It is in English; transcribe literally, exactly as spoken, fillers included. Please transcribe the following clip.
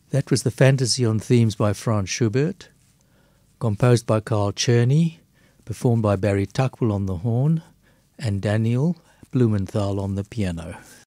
That was the Fantasy on Themes by Franz Schubert, composed by Carl Czerny, performed by Barry Tuckwell on the horn and Daniel Blumenthal on the piano.